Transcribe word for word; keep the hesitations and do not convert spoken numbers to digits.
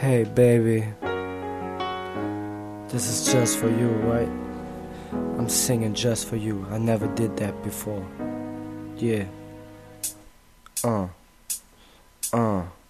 Hey baby, this is just for you, right? I'm singing just for you. I never did that before. Yeah. Uh. Uh.